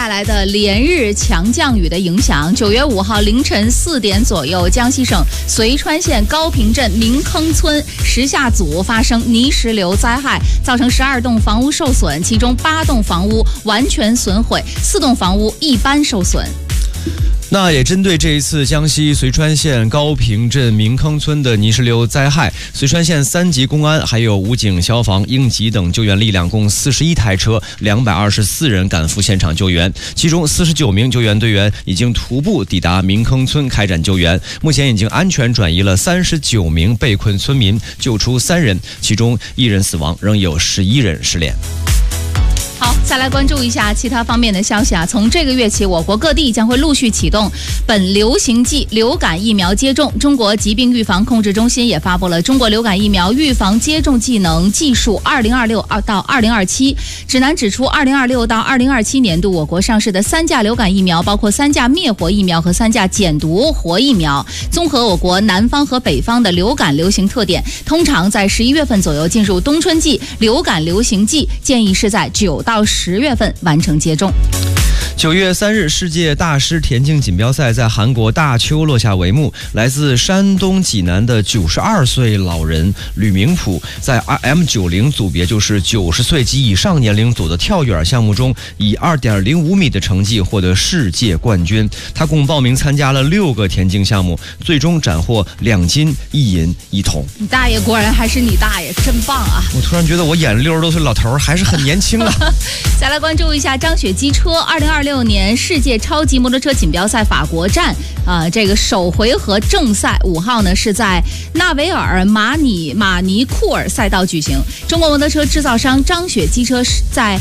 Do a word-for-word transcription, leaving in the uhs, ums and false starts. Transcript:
带来的连日强降雨的影响，九月五号凌晨四点左右，江西省遂川县高坪镇明坑村石下组发生泥石流灾害，造成十二栋房屋受损，其中八栋房屋完全损毁，四栋房屋一般受损。 那也针对这一次江西遂川县高坪镇明坑村的泥石流灾害，遂川县三级公安还有武警、消防、应急等救援力量共四十一台车，两百二十四人赶赴现场救援，其中四十九名救援队员已经徒步抵达明坑村开展救援，目前已经安全转移了三十九名被困村民，救出三人，其中一人死亡，仍有十一人失联。 好，再来关注一下其他方面的消息啊。从这个月起，我国各地将会陆续启动本流行季流感疫苗接种。中国疾病预防控制中心也发布了《中国流感疫苗预防接种技能技术二零二六到二零二七》指南，指出二零二六到二零二七年度我国上市的三价流感疫苗，包括三价灭活疫苗和三价减毒活疫苗，综合我国南方和北方的流感流行特点，通常在十一月份左右进入冬春季流感流行季，建议是在九到十月份完成接种。 九月三日，世界大师田径锦标赛在韩国大邱落下帷幕。来自山东济南的九十二岁老人吕明普，在 M 九十 组别，就是九十岁及以上年龄组的跳远项目中，以二点零五米的成绩获得世界冠军。他共报名参加了六个田径项目，最终斩获两金一银一铜。 你大爷果然还是你大爷，真棒啊！ 我突然觉得我演六十多岁老头还是很年轻啊。 再来关注一下张雪机车二零二六年世界超级摩托车锦标赛法国站啊、呃，这个首回合正赛五号呢是在纳维尔马尼马尼库尔赛道举行。中国摩托车制造商张雪机车在